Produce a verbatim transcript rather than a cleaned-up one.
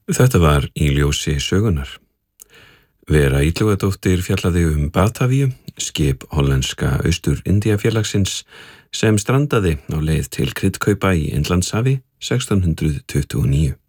Þetta var Í ljósi sögunar. Vera Illugadóttir fjallaði um Batavíu, skip hollenska Austur-Indíafélagsins sem strandaði á leið til kryddkaupa í Indlandshafi sextán hundruð tuttugu og níu.